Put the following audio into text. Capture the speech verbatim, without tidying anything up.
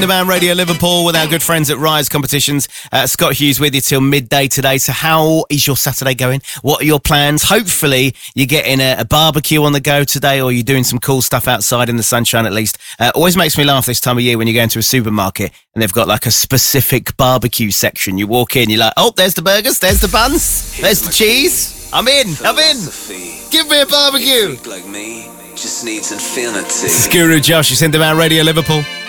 The Man Radio Liverpool with our good friends at Rise Competitions. Uh, Scott Hughes with you till midday today. So how is your Saturday going? What are your plans? Hopefully you're getting a, a barbecue on the go today, or you're doing some cool stuff outside in the sunshine at least. Uh, always makes me laugh this time of year when you go into a supermarket and they've got like a specific barbecue section. You walk in, you're like, oh, there's the burgers, there's the buns, there's the cheese. I'm in, I'm in. Give me a barbecue. Like me just needs infinity. This is Guru Josh. You're in The Man Radio Liverpool.